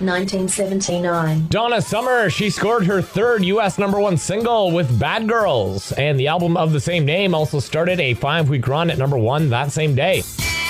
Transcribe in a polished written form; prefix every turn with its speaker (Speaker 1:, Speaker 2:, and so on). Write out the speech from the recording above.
Speaker 1: 1979.
Speaker 2: Donna Summer, she scored her third U.S. #1 single with Bad Girls, and the album of the same name also started a 5-week run at #1 that same day.